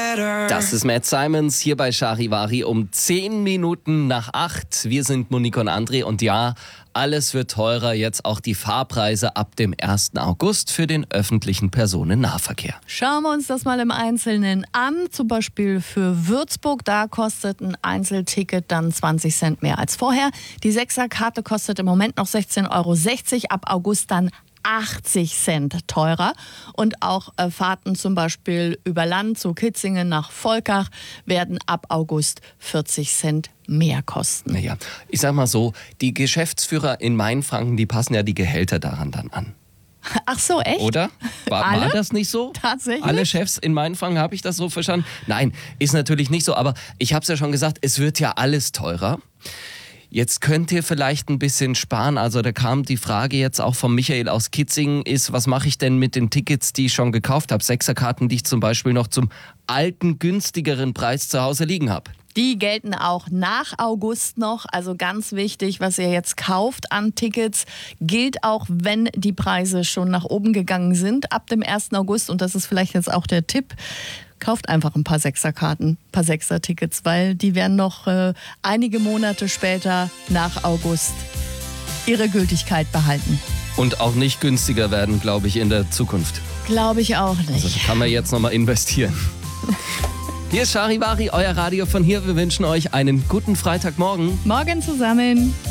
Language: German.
Das ist Matt Simons hier bei Charivari um 10 Minuten nach 8. Wir sind Monique und André und ja, alles wird teurer, jetzt auch die Fahrpreise ab dem 1. August für den öffentlichen Personennahverkehr. Schauen wir uns das mal im Einzelnen an. Zum Beispiel für Würzburg, da kostet ein Einzelticket dann 20 Cent mehr als vorher. Die 6er-Karte kostet im Moment noch 16,60 €, ab August dann 80 Cent teurer. Und auch Fahrten zum Beispiel über Land zu Kitzingen nach Volkach werden ab August 40 Cent mehr kosten. Naja, ich sag mal so, die Geschäftsführer in Mainfranken, die passen ja die Gehälter daran dann an. Ach so, echt? Oder? War das nicht so? Tatsächlich? Alle Chefs in Mainfranken, habe ich das so verstanden? Nein, ist natürlich nicht so, aber ich habe es ja schon gesagt, es wird ja alles teurer. Jetzt könnt ihr vielleicht ein bisschen sparen. Also da kam die Frage jetzt auch von Michael aus Kitzingen, was mache ich denn mit den Tickets, die ich schon gekauft habe? 6er-Karten, die ich zum Beispiel noch zum alten, günstigeren Preis zu Hause liegen habe. Die gelten auch nach August noch. Also ganz wichtig, was ihr jetzt kauft an Tickets, gilt auch, wenn die Preise schon nach oben gegangen sind ab dem 1. August. Und das ist vielleicht jetzt auch der Tipp. Kauft einfach ein paar Sechserkarten, ein paar Sechser-Tickets, weil die werden noch einige Monate später nach August ihre Gültigkeit behalten. Und auch nicht günstiger werden, glaube ich, in der Zukunft. Glaube ich auch nicht. Also kann man jetzt nochmal investieren. Hier ist Charivari, euer Radio von hier. Wir wünschen euch einen guten Freitagmorgen. Morgen zusammen.